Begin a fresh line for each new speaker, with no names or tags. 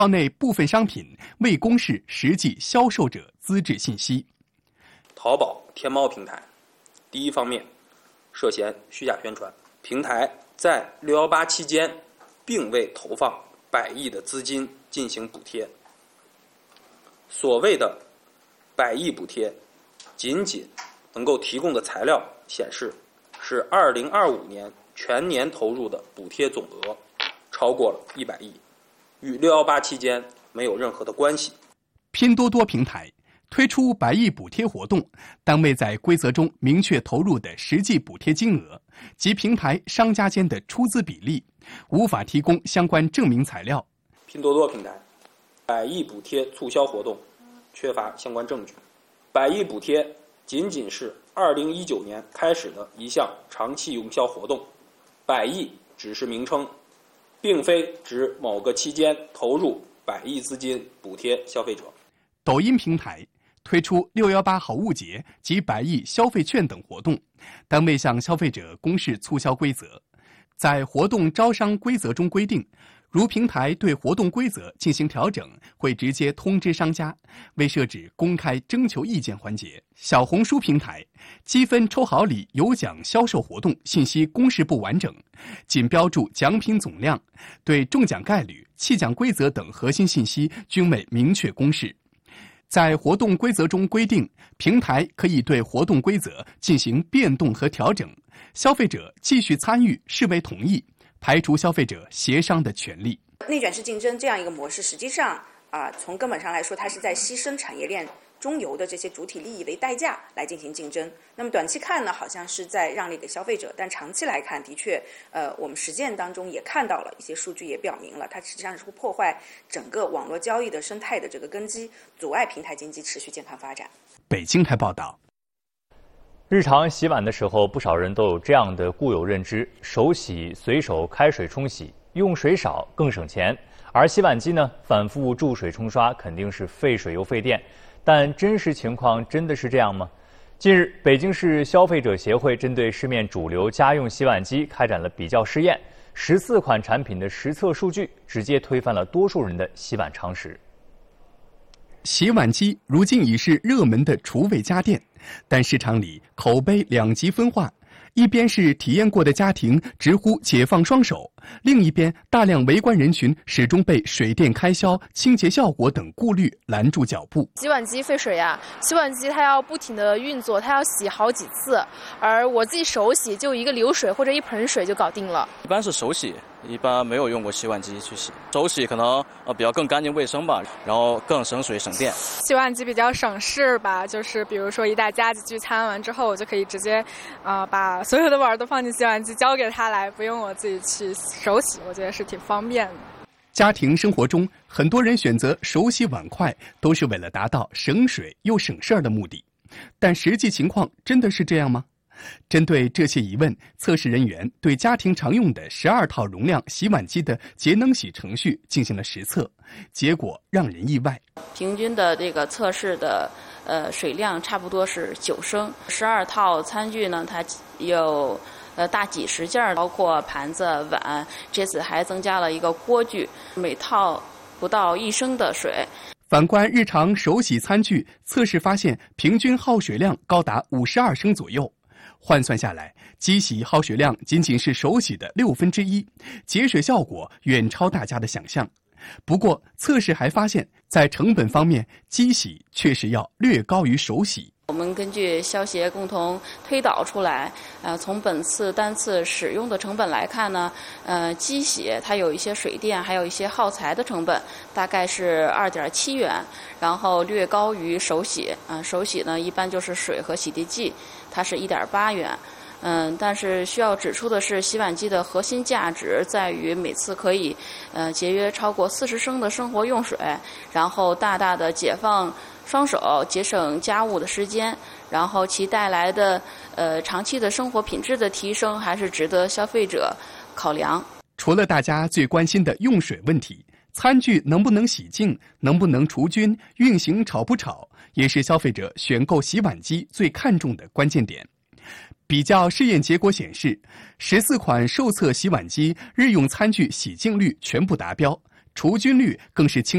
票内部分商品未公示实际销售者资质信息。
淘宝、天猫平台，第一方面涉嫌虚假宣传，平台在618期间并未投放100亿的资金进行补贴。所谓的100亿补贴，仅能够提供的材料显示，是2025年全年投入的补贴总额超过了100亿，与618期间没有任何的关系。
拼多多平台推出100亿补贴活动，但未在规则中明确投入的实际补贴金额及平台商家间的出资比例，无法提供相关证明材料。
拼多多平台100亿补贴促销活动缺乏相关证据。100亿补贴仅是2019年开始的一项长期营销活动，100亿只是名称，并非指某个期间投入100亿资金补贴消费者。
抖音平台推出618好物节及100亿消费券等活动，但未向消费者公示促销规则。在活动招商规则中规定，如平台对活动规则进行调整，会直接通知商家，未设置公开征求意见环节。小红书平台积分抽好礼有奖销售活动信息公示不完整，仅标注奖品总量，对中奖概率、弃奖规则等核心信息均未明确公示。在活动规则中规定，平台可以对活动规则进行变动和调整，消费者继续参与视为同意，排除消费者协商的权利。
内卷式竞争这样一个模式，实际上从根本上来说，它是在牺牲产业链中游的这些主体利益为代价来进行竞争。那么短期看呢，好像是在让利给消费者，但长期来看，的确，我们实践当中也看到了一些数据也表明了，它实际上是会破坏整个网络交易的生态的这个根基，阻碍平台经济持续健康发展。
北京台报道。
日常洗碗的时候，不少人都有这样的固有认知：手洗随手开水冲洗，用水少更省钱。而洗碗机呢，反复注水冲刷肯定是费水又费电。但真实情况真的是这样吗？近日，北京市消费者协会针对市面主流家用洗碗机开展了比较试验，14款产品的实测数据直接推翻了多数人的洗碗常识。
洗碗机如今已是热门的厨卫家电，但市场里口碑两极分化。一边是体验过的家庭直呼解放双手，另一边大量围观人群始终被水电开销、清洁效果等顾虑拦住脚步。
洗碗机费水呀，洗碗机它要不停的运作，它要洗好几次，而我自己手洗就一个流水或者一盆水就搞定了。
一般是手洗，一般没有用过洗碗机去洗。手洗可能比较更干净卫生吧，然后更省水省电。
洗碗机比较省事吧，就是比如说一大家子聚餐完之后，我就可以直接把所有的碗都放进洗碗机交给他来，不用我自己去手洗，我觉得是挺方便的。
家庭生活中，很多人选择手洗碗筷都是为了达到省水又省事儿的目的，但实际情况真的是这样吗？针对这些疑问，测试人员对家庭常用的12套容量洗碗机的节能洗程序进行了实测，结果让人意外。
平均的这个测试的水量差不多是9升，12套餐具呢，它有大几十件，包括盘子、碗，这次还增加了一个锅具，每套不到1升的水。
反观日常手洗餐具，测试发现平均耗水量高达52升左右。换算下来，机洗耗水量仅仅是手洗的1/6，节水效果远超大家的想象。不过，测试还发现，在成本方面，机洗确实要略高于手洗。
我们根据消协共同推导出来，从本次单次使用的成本来看呢，机洗它有一些水电，还有一些耗材的成本，大概是2.7元，然后略高于手洗。手洗呢一般就是水和洗涤剂，它是1.8元。但是需要指出的是，洗碗机的核心价值在于每次可以节约超过40升的生活用水，然后大大的解放双手，节省家务的时间，然后其带来的长期的生活品质的提升，还是值得消费者考量。
除了大家最关心的用水问题，餐具能不能洗净，能不能除菌，运行吵不吵，也是消费者选购洗碗机最看重的关键点。比较试验结果显示，14款受测洗碗机日用餐具洗净率全部达标，除菌率更是轻